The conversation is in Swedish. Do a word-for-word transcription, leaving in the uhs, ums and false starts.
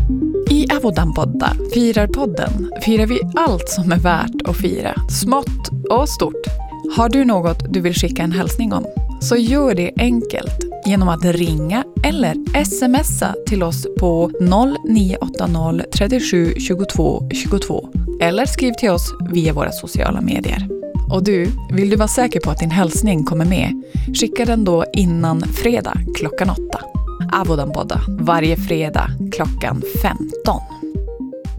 I Avodanpodda firar podden firar vi allt som är värt att fira, smått och stort. Har du något du vill skicka en hälsning om, så gör det enkelt genom att ringa eller smsa till oss på noll nio åtta noll tre sju två två två två eller skriv till oss via våra sociala medier. Och du, vill du vara säker på att din hälsning kommer med, skicka den då innan fredag klockan åtta. Avodanpodda varje fredag klockan femton.